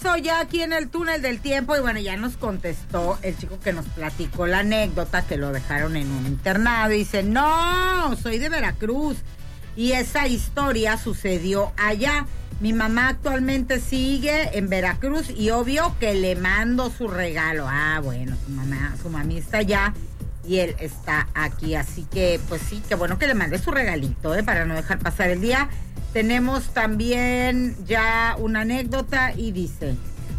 regreso ya aquí en el túnel del tiempo y bueno, ya nos contestó el chico que nos platicó la anécdota que lo dejaron en un internado y dice, no, soy de Veracruz y esa historia sucedió allá. Mi mamá actualmente sigue en Veracruz y obvio que le mando su regalo. Ah, bueno, su mami está allá y él está aquí, así que pues sí, qué bueno que le mande su regalito, para no dejar pasar el día. Tenemos también ya una anécdota y dice: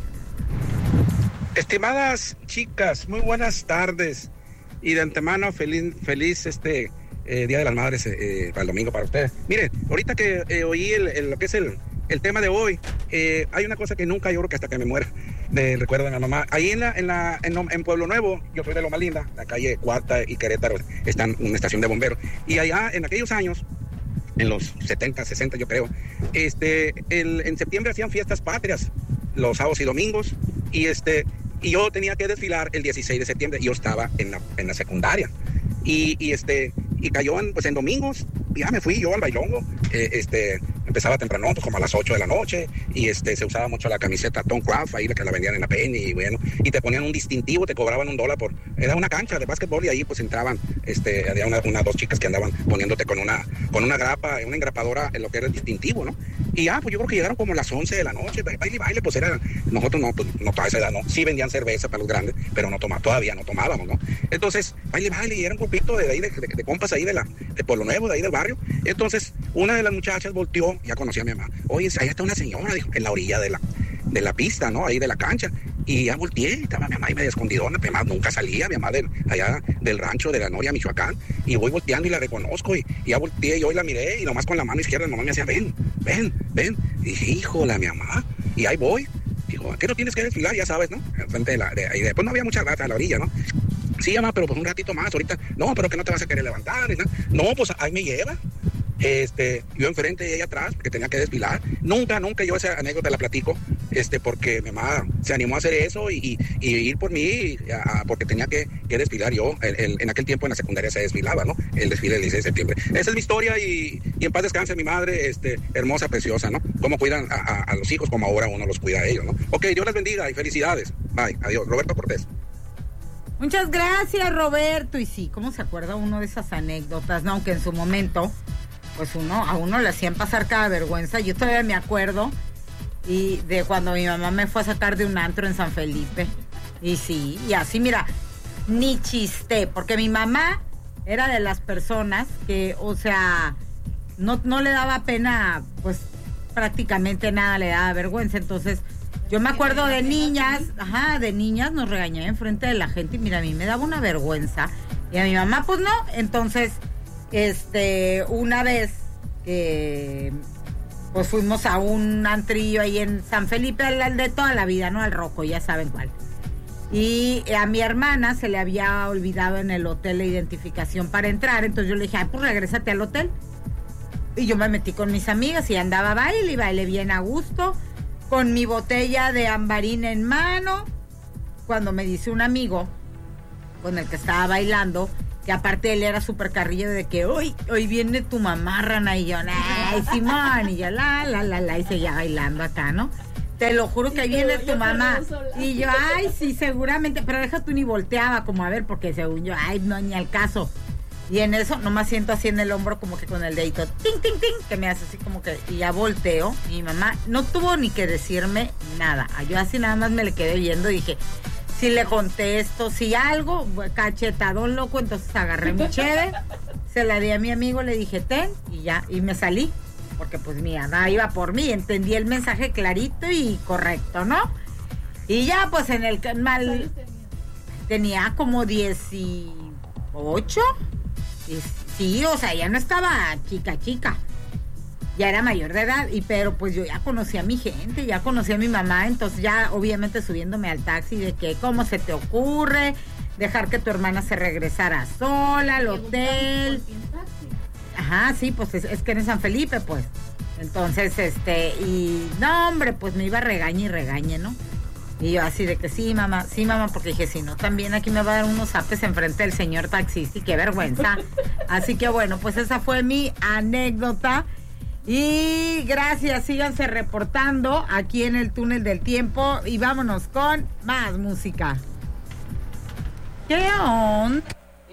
estimadas chicas, muy buenas tardes y de antemano feliz Día de las Madres para el domingo para ustedes. Miren, ahorita que oí lo que es el tema de hoy, hay una cosa que nunca, yo creo que hasta que me muera, recuerdo de mi mamá. Ahí en Pueblo Nuevo, yo soy de Loma Linda, la calle Cuarta y Querétaro, está en una estación de bomberos. Y allá en aquellos años, en los 70, 60 yo creo, en septiembre hacían fiestas patrias, los sábados y domingos, y yo tenía que desfilar el 16 de septiembre, yo estaba en la secundaria, y cayó en domingos, ya me fui yo al bailongo, empezaba temprano, pues como a las 8 de la noche, y se usaba mucho la camiseta Tom Craft, ahí que la vendían en la Penny, y bueno, y te ponían un distintivo, te cobraban $1 era una cancha de básquetbol, y ahí pues entraban, había dos chicas que andaban poniéndote con una grapa, una engrapadora en lo que era el distintivo, ¿no? Y ya, pues yo creo que llegaron como a las 11 de la noche, baile, pues nosotros no, pues no toda esa edad, no, sí vendían cerveza para los grandes, pero todavía no tomábamos, ¿no? Entonces, baile, y era un grupito de ahí, de compas ahí de Pueblo Nuevo, de ahí del barrio. Entonces, una de las muchachas volteó, ya conocía a mi mamá, oye, ahí está una señora, dijo, en la orilla de la pista, ¿no? Ahí de la cancha. Y ya volteé, estaba mi mamá y medio escondidona, mi mamá nunca salía, mi mamá allá del rancho de la Noria, Michoacán, y voy volteando y la reconozco, y ya volteé yo y la miré, y nomás con la mano izquierda mi mamá me decía, ven, y dije, híjole, mi mamá, y ahí voy, dijo, ¿qué no tienes que desfilar? Ya sabes, ¿no? Enfrente de ahí, después no había mucha rata a la orilla, ¿no? Sí, mamá, pero pues un ratito más, ahorita, no, pero que no te vas a querer levantar, ¿no? No, pues ahí me lleva. Yo enfrente y ella atrás, porque tenía que desfilar. Nunca yo esa anécdota la platico, porque mi mamá se animó a hacer eso y ir por mí, porque tenía que desfilar yo. En aquel tiempo en la secundaria se desfilaba, ¿no? El desfile del 16 de septiembre. Esa es mi historia y en paz descanse mi madre, hermosa, preciosa, ¿no? Cómo cuidan a los hijos, como ahora uno los cuida a ellos, ¿no? Ok, Dios les bendiga y felicidades. Bye, adiós. Roberto Cortés. Muchas gracias, Roberto. Y sí, ¿cómo se acuerda uno de esas anécdotas, no? Aunque en su momento, pues a uno le hacían pasar cada vergüenza. Yo todavía me acuerdo y de cuando mi mamá me fue a sacar de un antro en San Felipe. Y sí, y así, mira, ni chisté, porque mi mamá era de las personas que, o sea, no le daba pena, pues prácticamente nada le daba vergüenza. Entonces, yo me acuerdo de niñas nos regañaba enfrente de la gente y mira, a mí me daba una vergüenza. Y a mi mamá, pues no. Entonces, una vez que pues fuimos a un antrillo ahí en San Felipe, al de toda la vida, ¿no? Al Roco, ya saben cuál. Y a mi hermana se le había olvidado en el hotel la identificación para entrar, entonces yo le dije, pues regrésate al hotel. Y yo me metí con mis amigas y andaba baile bien a gusto, con mi botella de ambarín en mano, cuando me dice un amigo con el que estaba bailando, que aparte él era súper carrillo de que hoy viene tu mamá, rana, y yo, ay, Simón, y yo, y seguía bailando acá, ¿no? Te lo juro que ahí viene tu mamá. Y yo, ay, sí, seguramente, pero deja tú, ni volteaba como a ver, porque según yo, ay, no, ni al caso. Y en eso nomás siento así en el hombro como que con el dedito, ting, ting, ting, que me hace así como que, y ya volteo. Y mi mamá no tuvo ni que decirme nada. Yo así nada más me le quedé viendo y dije, si le contesto, si algo, cachetadón loco, entonces agarré mi cheve, se la di a mi amigo, le dije, ten, y ya, y me salí. Porque pues mi mamá iba por mí, entendí el mensaje clarito y correcto, ¿no? Y ya pues en el canal tenía como 18. Sí, o sea, ya no estaba chica. Ya era mayor de edad, pero pues yo ya conocía a mi gente, ya conocía a mi mamá, entonces ya obviamente subiéndome al taxi de que cómo se te ocurre dejar que tu hermana se regresara sola al hotel. Ajá, sí, pues es que en San Felipe, pues. Entonces, y no, hombre, pues me iba a regañe, ¿no? Y yo así de que sí, mamá, porque dije, si no, también aquí me va a dar unos zapes enfrente del señor taxista y qué vergüenza. Así que bueno, pues esa fue mi anécdota. Y gracias, síganse reportando aquí en el túnel del tiempo y vámonos con más música. ¿Qué onda?